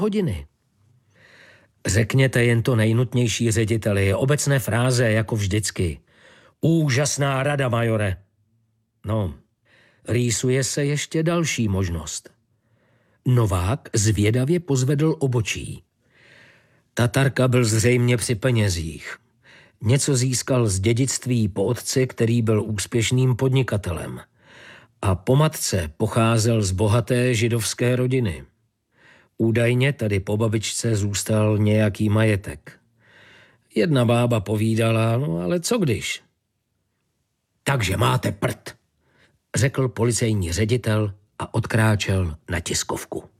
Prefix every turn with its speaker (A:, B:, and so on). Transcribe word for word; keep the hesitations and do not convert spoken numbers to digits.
A: hodiny. Řekněte jen to nejnutnější řediteli, obecné fráze jako vždycky. Úžasná rada, majore. No, rýsuje se ještě další možnost. Novák zvědavě pozvedl obočí. Tatarka byl zřejmě při penězích. Něco získal z dědictví po otci, který byl úspěšným podnikatelem. A po matce pocházel z bohaté židovské rodiny. Údajně tady po babičce zůstal nějaký majetek. Jedna bába povídala, no ale co když? Takže máte prd, řekl policejní ředitel a odkráčel na tiskovku.